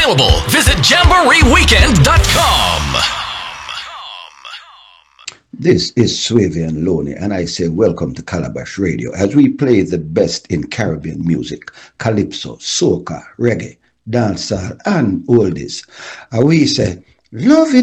available. Visit JamboreeWeekend.com. This is Swavian Loney, and I say welcome to Calabash Radio as we play the best in Caribbean music, calypso, soca, reggae, dancehall, and oldies. And we say, love it.